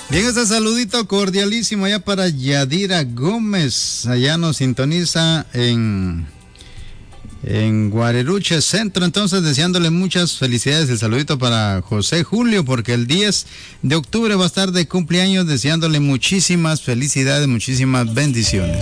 Bien, este saludito cordialísimo allá para Yadira Gómez. Allá nos sintoniza en Guareruche Centro. Entonces, deseándole muchas felicidades. El saludito para José Julio, porque el 10 de octubre va a estar de cumpleaños. Deseándole muchísimas felicidades, muchísimas bendiciones.